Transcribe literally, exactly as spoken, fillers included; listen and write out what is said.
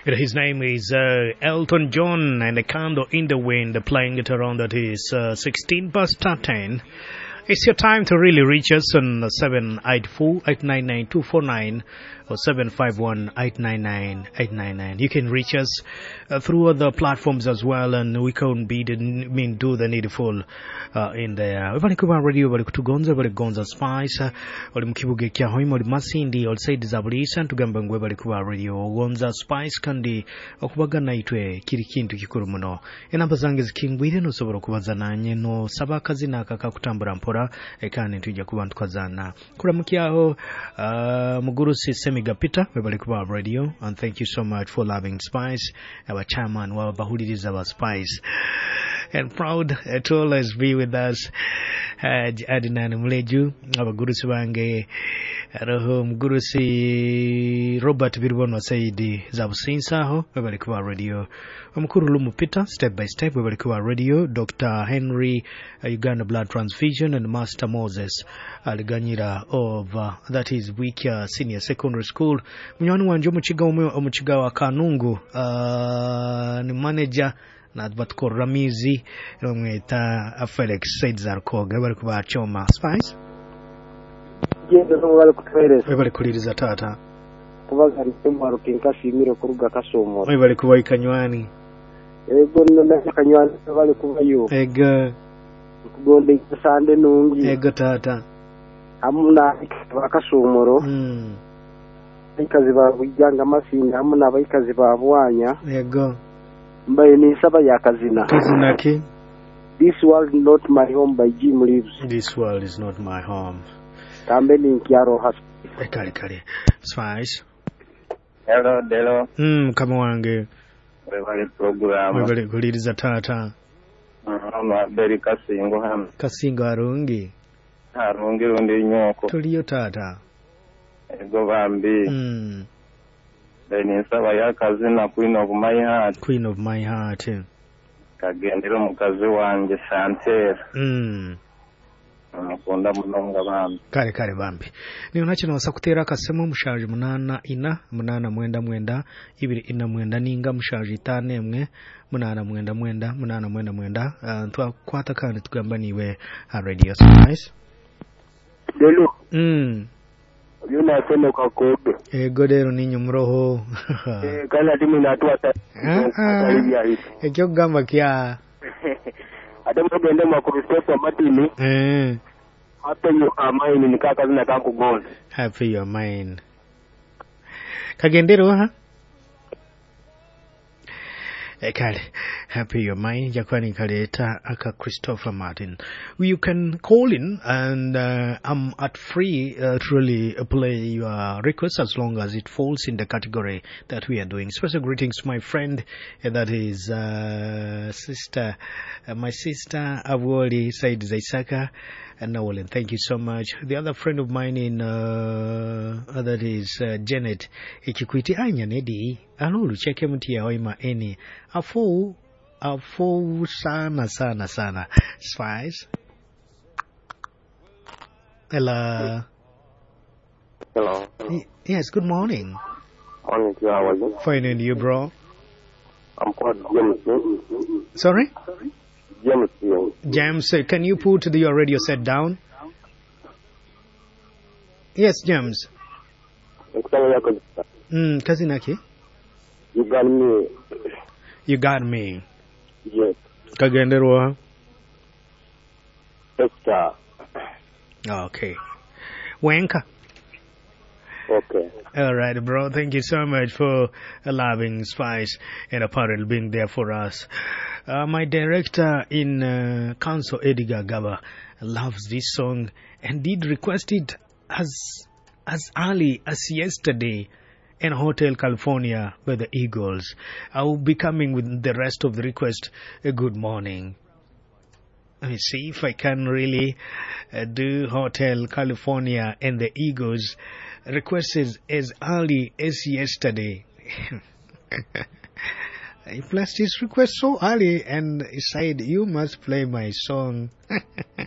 His name is uh, Elton John and the Candle in the Wind, playing it around at his uh, sixteen past ten. It's your time to really reach us on seven eight four, eight nine nine, two four nine or seven five one, eight nine nine, eight nine nine. You can reach us uh, through other platforms as well, and we can be the, mean do the needful uh, in there. Bali kuba radio, bali kutugonza, bali gonza spice, bali mkibuge kya hoima, bali masindi, all say disabulation, tugamba ngwe bali kuba radio, gonza spice kandi okubaga naitwe kiri kintu kikuru muno. Enamba zange zikingwire no sobora kubaza nanye no sabakazi nakaka kutambura mpora ekane tujja kuba ntukazana. Kuramukiaho uh, Mugurusi Semigapita, we bali kuba radio, and thank you so much for loving Spice, our chairman, wa bahuliriza our Spice. And proud uh, to always be with us, uh, Adnan Mleju, abagurusi bange, roho Mugurusi Robert Birbono Saidi Zabusinsaho, we bali kuba radio. Omukuru Lumupita, step by step, we bali kuba radio. Doctor Henry, uh, Uganda Blood Transfusion, and Master Moses Aliganyira of uh, that is Wikia Senior Secondary School. Mnyani wanje omuchiga omwe omuchiga wa Kanungu, uh, ni manager na batko Ramizi nomweta Felix Saidzarkoga bali kuba choma Spice. Genda no bali kutwereza. Bali kuliriza tata. Kubaga rimaro kinkashimiro kuruga kasomo. Oi bali kuba ikanywani. Ego na kanywani bali kubayo. Ega kugonde sande nungi. Ega tata. Amuna bakasomoro. Mm. Ikazi babujanga masinga amuna bayikazi babwanya. Ego. Mbaye ni saba ya kazina. Kazina ki? This world not my home by Jim Reeves. This world is not my home. Tambe ni Kiaro Hospital. Kali kali. Spice. Hello, hello. Mm, kama wange. Wewe program. Wewe kuliriza tata. Ama beri kasingo ham. Kasingo arungi. Arungi rundi nyoko. Tuliyo tata. Ego bambi. Mm. Then saba ya kazina Queen of my heart. Queen of my heart. Kagendero mukazi wanje Chantel. Mm. Mukunda munonga bambi. Kare kare bambi. Ni unachi na wasakutera kasemo mushaje munana ina munana mwenda mwenda ibiri ina mwenda ninga mushaje itane mwe munana mwenda mwenda munana mwenda mwenda uh, twa kwata kandi tugamba niwe uh, Radio Spice. Delu. Mm. Yuna sema kwa kobe. Eh godero ninyo mroho. Eh kana timu inatua ta. Eh kyo gamba kya. Adamu gende ma Christopher Martin. Eh. Happy you are mine ni kaka zina kangu gold. Happy you are mine. Kagendero ha? Ekale, happy your mind, Jakwani Kaleta, Aka Christopher Martin. You can call in and uh, I'm at free uh, to really play your request as long as it falls in the category that we are doing. Special greetings to my friend, uh, that is uh, sister, uh, my sister Awoli Said Zaisaka. And Nolan, thank you so much. The other friend of mine in uh, that is uh, Janet Ikikwiti Anya Nedi Alulu cheke mtia oima eni afu afu sana sana sana Spice. Hello. Hello. Y- yes, good morning. Morning to you, how are you? Fine, and you, bro? I'm called James. Sorry? James. James, uh, can you put the, your radio set down? Yes, James. Mm, Kazinaki? You got me. You got me. Yes. Kagenderwa? Extra. Okay. Wenka? Okay. All right, bro. Thank you so much for allowing Spice and Apparel being there for us. Uh, my director in uh, Council, Edgar Gaba, loves this song and did request it as as early as yesterday in Hotel California by the Eagles. I will be coming with the rest of the request. A good morning. Let me see if I can really uh, do Hotel California and the Eagles. Request is as early as yesterday. He placed his request so early and he said, you must play my song.